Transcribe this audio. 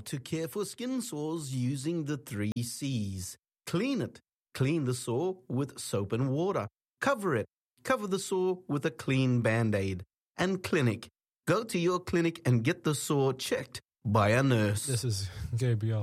to care for skin sores using the 3 C's. Clean it. Clean the sore with soap and water. Cover it. Cover the sore with a clean Band-Aid. And clinic. Go to your clinic and get the sore checked by a nurse. This is Gabriel.